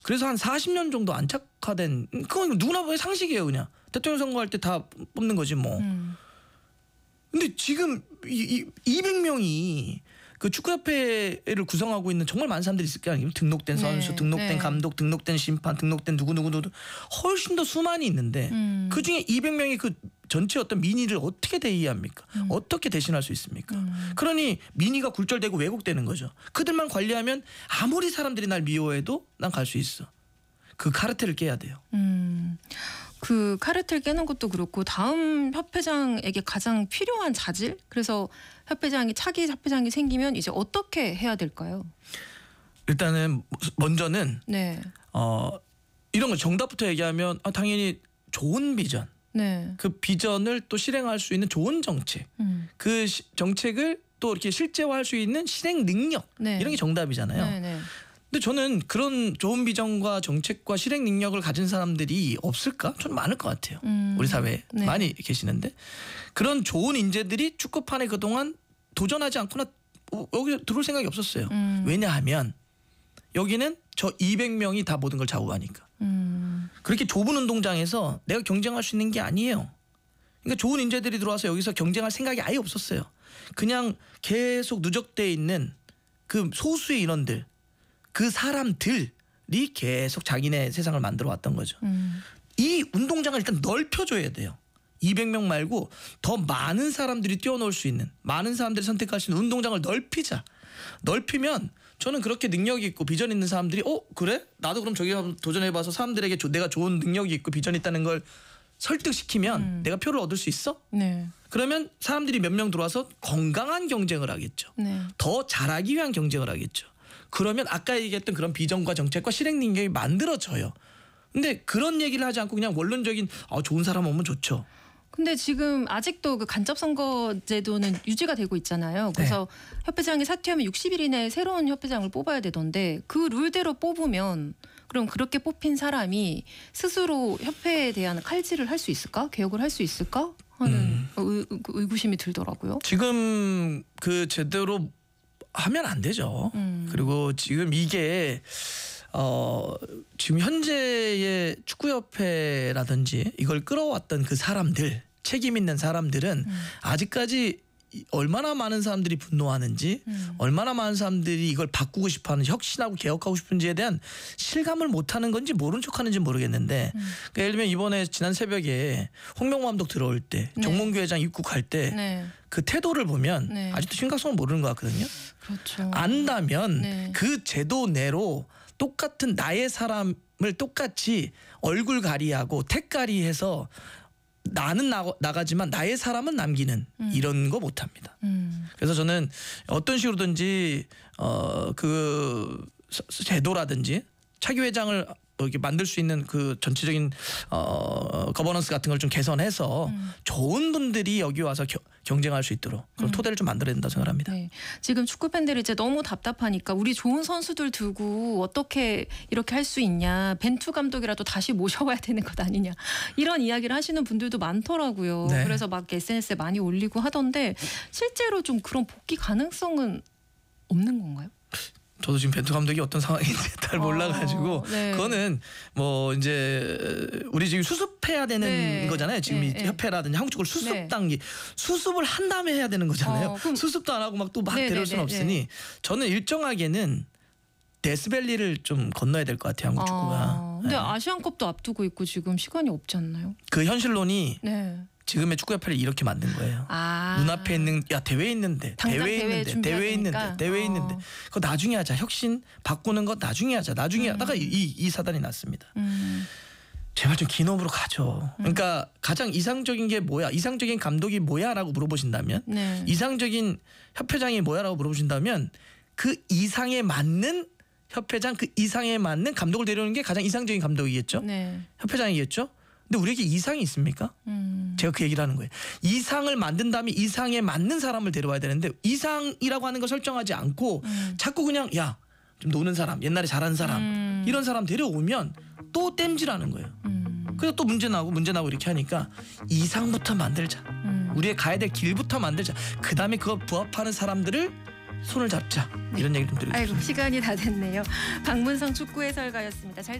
그래서 한 40년 정도 안착화된 그건 누구나 보면 상식이에요. 그냥 대통령 선거할 때 다 뽑는 거지 뭐. 근데 지금 200명이 그 축구협회를 구성하고 있는 정말 많은 사람들이 있을 거 아니에요. 등록된 선수, 네. 등록된 네. 감독, 등록된 심판, 등록된 누구누구 훨씬 더 수많이 있는데 그중에 200명이 그 전체 어떤 민의를 어떻게 대의합니까? 어떻게 대신할 수 있습니까? 그러니 민의가 굴절되고 왜곡되는 거죠. 그들만 관리하면 아무리 사람들이 날 미워해도 난 갈 수 있어. 그 카르텔을 깨야 돼요. 그 카르텔 깨는 것도 그렇고 다음 협회장에게 가장 필요한 자질? 그래서 차기 협회장이 생기면 이제 어떻게 해야 될까요? 일단은 먼저는 네. 이런 거 정답부터 얘기하면 당연히 좋은 비전. 네. 그 비전을 또 실행할 수 있는 좋은 정책. 그 정책을 또 이렇게 실제화할 수 있는 실행 능력. 네. 이런 게 정답이잖아요. 네, 네. 근데 저는 그런 좋은 비전과 정책과 실행 능력을 가진 사람들이 없을까? 저는 많을 것 같아요. 우리 사회에 네. 많이 계시는데 그런 좋은 인재들이 축구판에 그동안 도전하지 않거나 여기 들어올 생각이 없었어요. 왜냐하면 여기는 저 200명이 다 모든 걸 좌우하니까. 그렇게 좁은 운동장에서 내가 경쟁할 수 있는 게 아니에요. 그러니까 좋은 인재들이 들어와서 여기서 경쟁할 생각이 아예 없었어요. 그냥 계속 누적돼 있는 그 소수의 인원들, 그 사람들이 계속 자기네 세상을 만들어 왔던 거죠. 이 운동장을 일단 넓혀줘야 돼요. 200명 말고 더 많은 사람들이 뛰어놀 수 있는, 많은 사람들이 선택할 수 있는 운동장을 넓히자. 넓히면 저는 그렇게 능력이 있고 비전 있는 사람들이 그래? 나도 그럼 저기 한번 도전해봐서 사람들에게 내가 좋은 능력이 있고 비전이 있다는 걸 설득시키면 내가 표를 얻을 수 있어? 네. 그러면 사람들이 몇 명 들어와서 건강한 경쟁을 하겠죠. 네. 더 잘하기 위한 경쟁을 하겠죠. 그러면 아까 얘기했던 그런 비전과 정책과 실행 능력이 만들어져요. 근데 그런 얘기를 하지 않고 그냥 원론적인 좋은 사람 오면 좋죠. 근데 지금 아직도 그 간접 선거 제도는 유지가 되고 있잖아요. 그래서 협회장이 사퇴하면 60일 이내에 새로운 협회장을 뽑아야 되던데 그 룰대로 뽑으면 그럼 그렇게 뽑힌 사람이 스스로 협회에 대한 칼질을 할 수 있을까? 개혁을 할 수 있을까? 하는 의구심이 들더라고요. 지금 그 제대로 하면 안 되죠. 그리고 지금 이게 지금 현재의 축구협회라든지 이걸 끌어왔던 그 사람들, 책임 있는 사람들은 아직까지 얼마나 많은 사람들이 분노하는지 얼마나 많은 사람들이 이걸 바꾸고 싶어하는지 혁신하고 개혁하고 싶은지에 대한 실감을 못하는 건지 모른 척하는지 모르겠는데 그러니까 예를 들면 이번에 지난 새벽에 홍명보 감독 들어올 때 정몽규 회장 입국할 때 그 태도를 보면 아직도 심각성을 모르는 것 같거든요. 그렇죠. 안다면 그 제도 내로 똑같은 나의 사람을 똑같이 얼굴 가리하고 택가리해서 나는 나가지만 나의 사람은 남기는 이런 거 못합니다. 그래서 저는 어떤 식으로든지 그 제도라든지 차기 회장을 이렇게 만들 수 있는 그 전체적인 거버넌스 같은 걸 좀 개선해서 좋은 분들이 여기 와서 경쟁할 수 있도록 그런 토대를 좀 만들어야 된다고 생각합니다. 네. 지금 축구 팬들이 이제 너무 답답하니까 우리 좋은 선수들 두고 어떻게 이렇게 할 수 있냐. 벤투 감독이라도 다시 모셔봐야 되는 것 아니냐. 이런 이야기를 하시는 분들도 많더라고요. 네. 그래서 막 SNS에 많이 올리고 하던데 실제로 좀 그런 복귀 가능성은 없는 건가요? 저도 지금 벤투 감독이 어떤 상황인지 잘 몰라가지고 네. 그거는 뭐 이제 우리 지금 수습해야 되는 거잖아요. 지금 이 협회라든지 한국 축구를 수습 단계 수습을 한 다음에 해야 되는 거잖아요. 수습도 안 하고 막 또 막 데려올 수는 없으니 저는 일정하게는 데스밸리를 좀 건너야 될 것 같아요. 한국 축구가. 근데 아시안컵도 앞두고 있고 지금 시간이 없지 않나요? 그 현실론이 지금의 축구협회를 이렇게 만든 거예요. 눈앞에 있는 대회 있는데 대회 있는데 그거 나중에 하자. 혁신 바꾸는 거 나중에 하자. 나중에 하다가 이 사단이 났습니다. 제발 좀 기놈으로 가죠. 그러니까 가장 이상적인 게 뭐야? 이상적인 감독이 뭐야라고 물어보신다면 이상적인 협회장이 뭐야라고 물어보신다면 그 이상에 맞는 협회장 그 이상에 맞는 감독을 데려오는 게 가장 이상적인 감독이겠죠. 협회장이겠죠. 근데 우리에게 이상이 있습니까? 제가 그 얘기를 하는 거예요. 이상을 만든 다음에 이상에 맞는 사람을 데려와야 되는데 이상이라고 하는 걸 설정하지 않고 자꾸 그냥 좀 노는 사람, 옛날에 잘한 사람 이런 사람 데려오면 또 땜질하는 거예요. 그래서 또 문제 나고 이렇게 하니까 이상부터 만들자. 우리의 가야 될 길부터 만들자. 그 다음에 그거 부합하는 사람들을 손을 잡자 이런 얘기 좀 드리고 싶습니다. 아이고 시간이 다 됐네요. 박문성 축구 해설가였습니다. 잘